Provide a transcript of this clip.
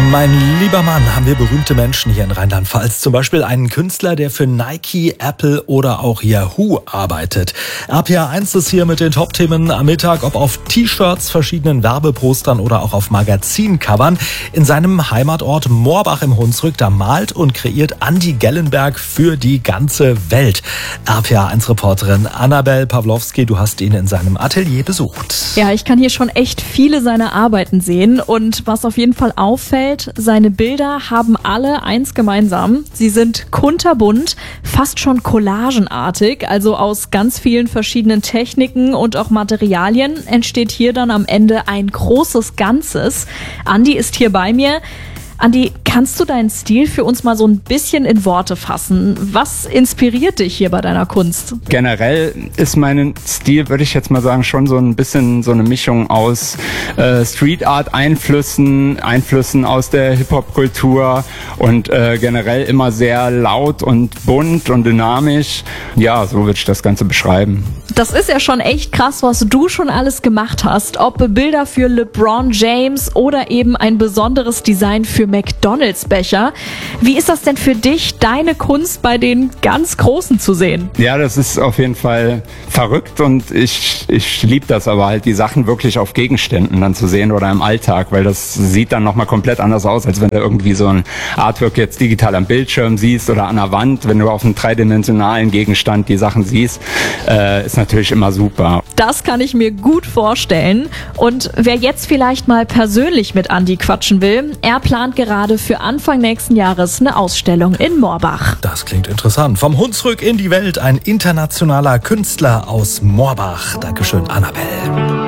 Mein lieber Mann, haben wir berühmte Menschen hier in Rheinland-Pfalz. Zum Beispiel einen Künstler, der für Nike, Apple oder auch Yahoo arbeitet. RPA1 ist hier mit den Top-Themen am Mittag, ob auf T-Shirts, verschiedenen Werbepostern oder auch auf Magazincovern. In seinem Heimatort Morbach im Hunsrück, da malt und kreiert Andi Gellenberg für die ganze Welt. RPA1-Reporterin Annabel Pawlowski, du hast ihn in seinem Atelier besucht. Ja, ich kann hier schon echt viele seiner Arbeiten sehen und was auf jeden Fall auffällt, seine Bilder haben alle eins gemeinsam. Sie sind kunterbunt, fast schon collagenartig, also aus ganz vielen verschiedenen Techniken und auch Materialien entsteht hier dann am Ende ein großes Ganzes. Andi ist hier bei mir. Andi, kannst du deinen Stil für uns mal so ein bisschen in Worte fassen? Was inspiriert dich hier bei deiner Kunst? Generell ist mein Stil, würde ich jetzt mal sagen, schon so ein bisschen so eine Mischung aus Street Art Einflüssen aus der Hip-Hop-Kultur und generell immer sehr laut und bunt und dynamisch. Ja, so würde ich das Ganze beschreiben. Das ist ja schon echt krass, was du schon alles gemacht hast. Ob Bilder für LeBron James oder eben ein besonderes Design für McDonald's-Becher. Wie ist das denn für dich, deine Kunst bei den ganz Großen zu sehen? Ja, das ist auf jeden Fall verrückt und ich liebe das aber halt, die Sachen wirklich auf Gegenständen dann zu sehen oder im Alltag, weil das sieht dann nochmal komplett anders aus, als wenn du irgendwie so ein Artwork jetzt digital am Bildschirm siehst oder an der Wand. Wenn du auf einem dreidimensionalen Gegenstand die Sachen siehst, ist natürlich immer super. Das kann ich mir gut vorstellen. Und wer jetzt vielleicht mal persönlich mit Andi quatschen will, er plant gerade für Anfang nächsten Jahres eine Ausstellung in Morbach. Das klingt interessant. Vom Hunsrück in die Welt, ein internationaler Künstler aus Morbach. Dankeschön, Annabel.